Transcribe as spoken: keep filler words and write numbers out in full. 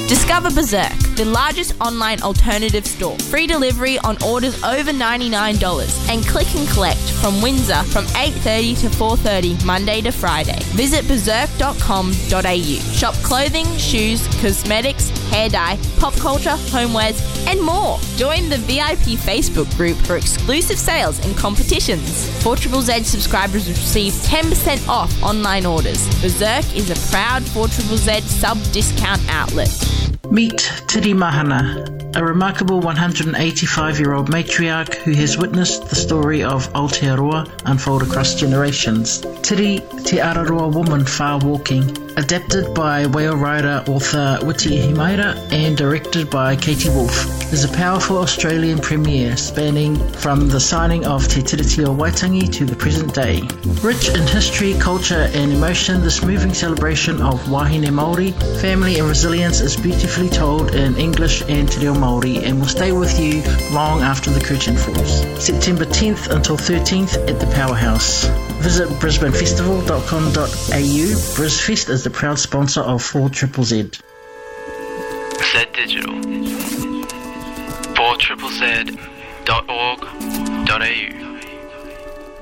Discover Berserk, the largest online alternative store. Free delivery on orders over ninety-nine dollars and click and collect from Windsor from eight thirty to four thirty Monday to Friday. Visit berserk dot com dot a u. Shop clothing, shoes, cosmetics, hair dye, pop culture, homewares, and more. Join the V I P Facebook group for exclusive sales and competitions. four Z Z Z subscribers receive ten percent off online orders. Berserk is a proud four Z Z Z sub-discount outlet. Meet Tiri Mahana, a remarkable one hundred eighty-five-year-old matriarch who has witnessed the story of Aotearoa unfold across generations. Tiri, Te Araroa Woman Far Walking, adapted by whale rider author Witi Himaira and directed by Katie Wolf, is a powerful Australian premiere spanning from the signing of Te Tiriti o Waitangi to the present day. Rich in history, culture and emotion, this moving celebration of wahine Māori, family and resilience is beautifully told in English and Te Reo Māori and will stay with you long after the curtain falls. September tenth until thirteenth at the Powerhouse. Visit brisbane festival dot com dot a u. BrisFest is the proud sponsor of four Z Z Z. Z Digital. four Z Z Z dot org dot a u